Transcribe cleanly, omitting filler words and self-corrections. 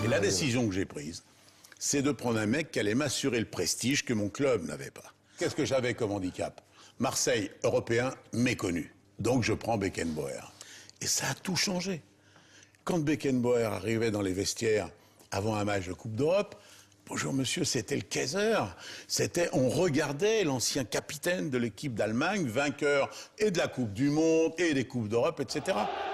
la décision que j'ai prise, c'est de prendre un mec qui allait m'assurer le prestige que mon club n'avait pas. Qu'est-ce que j'avais comme handicap? Marseille, européen, méconnu. Donc je prends Beckenbauer. Et ça a tout changé. Quand Beckenbauer arrivait dans les vestiaires avant un match de Coupe d'Europe, bonjour monsieur, c'était le Kaiser. On regardait l'ancien capitaine de l'équipe d'Allemagne, vainqueur et de la Coupe du Monde et des Coupes d'Europe, etc.